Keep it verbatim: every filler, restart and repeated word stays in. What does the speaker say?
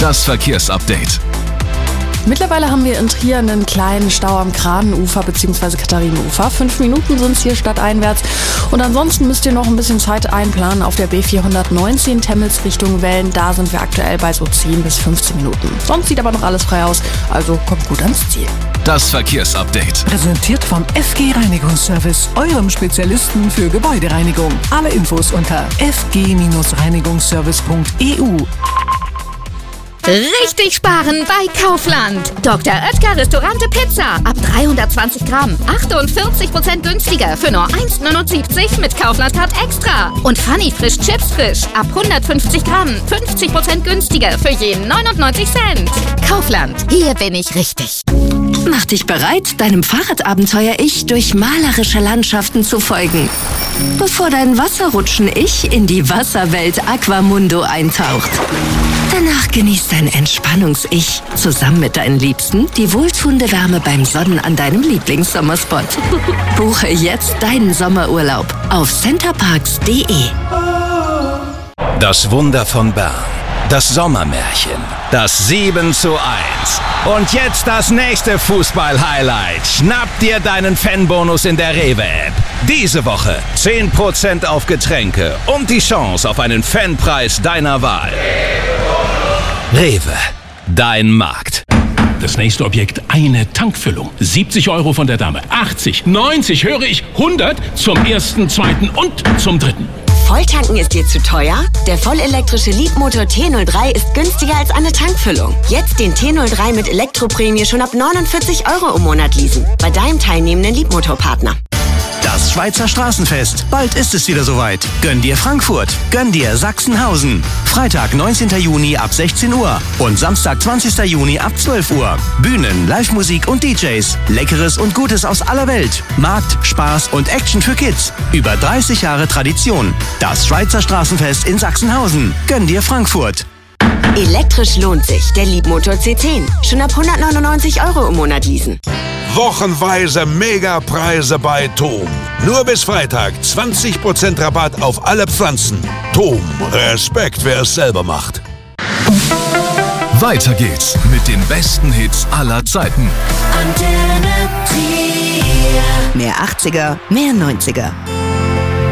Das Verkehrsupdate. Mittlerweile haben wir in Trier einen kleinen Stau am Kranenufer bzw. Katharinenufer. Fünf Minuten sind es hier stadteinwärts. Und ansonsten müsst ihr noch ein bisschen Zeit einplanen auf der B vierhundertneunzehn Temmels Richtung Wellen. Da sind wir aktuell bei so zehn bis fünfzehn Minuten. Sonst sieht aber noch alles frei aus, also kommt gut ans Ziel. Das Verkehrsupdate. Präsentiert vom F G Reinigungsservice, eurem Spezialisten für Gebäudereinigung. Alle Infos unter f g reinigungsservice punkt e u. Richtig sparen bei Kaufland. Doktor Oetker Restaurante Pizza. Ab dreihundertzwanzig Gramm. achtundvierzig Prozent günstiger für nur eins neunundsiebzig mit Kaufland-Card extra. Und Funny Frisch Chips Frisch. Ab hundertfünfzig Gramm. fünfzig Prozent günstiger für jeden neunundneunzig Cent. Kaufland. Hier bin ich richtig. Mach dich bereit, deinem Fahrradabenteuer-Ich durch malerische Landschaften zu folgen. Bevor dein Wasserrutschen-Ich in die Wasserwelt Aquamundo eintaucht. Danach genießt dein Entspannungs-Ich zusammen mit deinen Liebsten die wohltuende Wärme beim Sonnen an deinem Lieblingssommerspot. Buche jetzt deinen Sommerurlaub auf centerparks punkt de. Das Wunder von Bern. Das Sommermärchen. Das sieben zu eins. Und jetzt das nächste Fußball-Highlight. Schnapp dir deinen Fanbonus in der Rewe-App. Diese Woche zehn Prozent auf Getränke und die Chance auf einen Fanpreis deiner Wahl. Rewe, dein Markt. Das nächste Objekt, eine Tankfüllung. siebzig Euro von der Dame, achtzig, neunzig, höre ich, hundert zum ersten, zweiten und zum dritten. Volltanken ist dir zu teuer? Der vollelektrische Leapmotor T null drei ist günstiger als eine Tankfüllung. Jetzt den T null drei mit Elektroprämie schon ab neunundvierzig Euro im Monat leasen. Bei deinem teilnehmenden Leapmotor-Partner. Das Schweizer Straßenfest. Bald ist es wieder soweit. Gönn dir Frankfurt. Gönn dir Sachsenhausen. Freitag, neunzehnten Juni ab sechzehn Uhr. Und Samstag, zwanzigsten Juni ab zwölf Uhr. Bühnen, Live-Musik und D Js. Leckeres und Gutes aus aller Welt. Markt, Spaß und Action für Kids. Über dreißig Jahre Tradition. Das Schweizer Straßenfest in Sachsenhausen. Gönn dir Frankfurt. Elektrisch lohnt sich. Der Leapmotor C zehn. Schon ab hundertneunundneunzig Euro im Monat leasen. Wochenweise Megapreise bei Tom. Nur bis Freitag zwanzig Prozent Rabatt auf alle Pflanzen. Tom, Respekt, wer es selber macht. Weiter geht's mit den besten Hits aller Zeiten. Mehr achtziger, mehr neunziger.